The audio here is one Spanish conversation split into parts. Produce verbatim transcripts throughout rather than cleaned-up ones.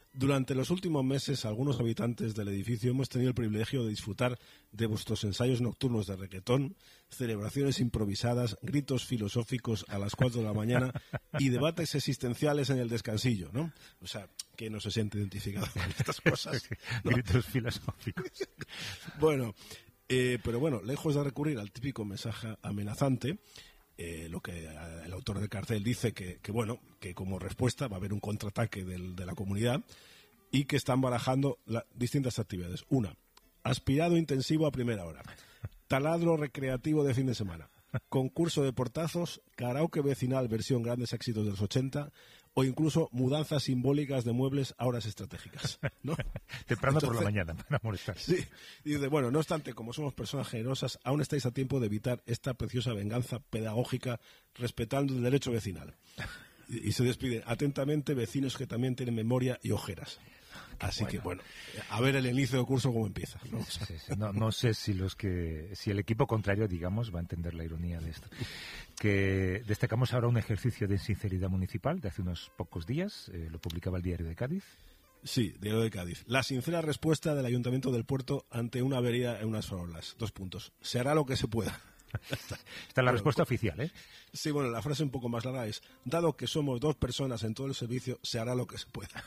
Durante los últimos meses, algunos habitantes del edificio hemos tenido el privilegio de disfrutar de vuestros ensayos nocturnos de reguetón, celebraciones improvisadas, gritos filosóficos a las cuatro de la mañana y debates existenciales en el descansillo, ¿no? O sea, que no se siente identificado con estas cosas, ¿no? Gritos filosóficos. Bueno, eh, pero bueno, lejos de recurrir al típico mensaje amenazante, Eh, lo que eh, el autor del cartel dice que, que bueno, que como respuesta va a haber un contraataque del, de la comunidad y que están barajando la, distintas actividades. Una, aspirado intensivo a primera hora, taladro recreativo de fin de semana, concurso de portazos, karaoke vecinal versión grandes éxitos de los ochenta o incluso mudanzas simbólicas de muebles a horas estratégicas, ¿no? Temprano Entonces, por la mañana, para molestar. Sí, y dice, bueno, no obstante, como somos personas generosas, aún estáis a tiempo de evitar esta preciosa venganza pedagógica respetando el derecho vecinal. Y, y se despide atentamente vecinos que también tienen memoria y ojeras. Así bueno. que, bueno, a ver el inicio del curso cómo empieza, ¿no? Sí, sí. No, no sé si los que, si el equipo contrario, digamos, va a entender la ironía de esto. Que destacamos ahora un ejercicio de sinceridad municipal de hace unos pocos días, eh, lo publicaba el Diario de Cádiz. Sí, Diario de Cádiz. La sincera respuesta del Ayuntamiento del Puerto ante una avería en unas farolas. Dos puntos. Se hará lo que se pueda. Esta es la bueno, respuesta oficial, ¿eh? Sí, bueno, la frase un poco más larga es: dado que somos dos personas en todo el servicio, se hará lo que se pueda.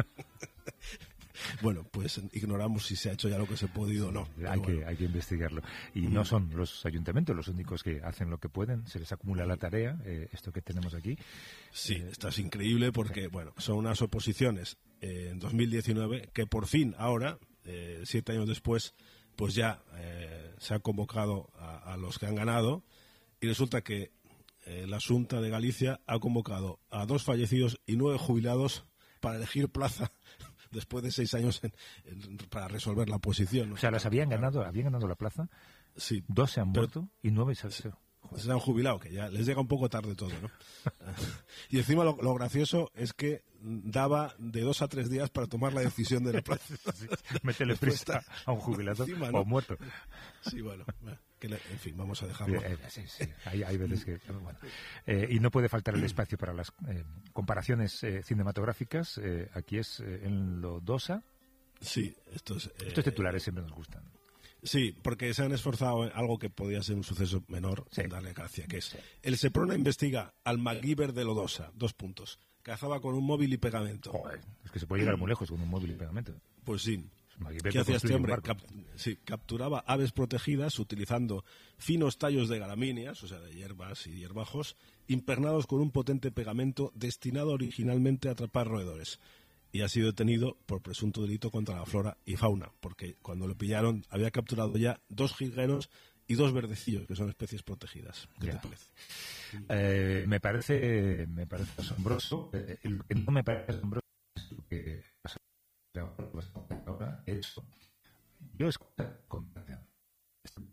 Bueno, pues ignoramos si se ha hecho ya lo que se ha podido o no. Hay que, bueno. hay que investigarlo. Y mm. no son los ayuntamientos los únicos que hacen lo que pueden, se les acumula la tarea, eh, esto que tenemos aquí. Sí, eh, esto es increíble porque, sí. bueno, son unas oposiciones eh, en dos mil diecinueve que por fin ahora, eh, siete años después, pues ya eh, se ha convocado a, a los que han ganado y resulta que eh, la Xunta de Galicia ha convocado a dos fallecidos y nueve jubilados para elegir plaza después de seis años en, en, para resolver la oposición, ¿no? O sea, las habían ganado, habían ganado la plaza, sí, dos se han pero, muerto y nueve se han... Sí. Se han jubilado, que ya les llega un poco tarde todo, ¿no? Y encima lo, lo gracioso es que daba de dos a tres días para tomar la decisión de la plaza. Sí, métele prisa a un jubilado encima, ¿no? O muerto. Sí, bueno, que le, en fin, vamos a dejarlo. Eh, sí, sí, hay, hay veces que... Bueno. Eh, y no puede faltar el espacio para las eh, comparaciones eh, cinematográficas. Eh, aquí es eh, en lo DOSA. Sí, estos... Eh, estos titulares siempre nos gustan. Sí, porque se han esforzado en algo que podía ser un suceso menor, sí. en darle gracia, que es sí. el Seprona investiga al MacGyver de Lodosa, dos puntos, cazaba con un móvil y pegamento. Joder, es que se puede llegar muy lejos con un móvil y pegamento. Pues sí. MacGyver ¿Qué hacía este hombre? Cap sí, capturaba aves protegidas utilizando finos tallos de gramíneas, o sea, de hierbas y hierbajos, impregnados con un potente pegamento destinado originalmente a atrapar roedores. Y ha sido detenido por presunto delito contra la flora y fauna, porque cuando lo pillaron había capturado ya dos jilgueros y dos verdecillos, que son especies protegidas. ¿Qué ya. te parece? Eh, me parece me parece asombroso. Eh, lo que no me parece asombroso es lo que pasa ahora. Eso. Yo escucho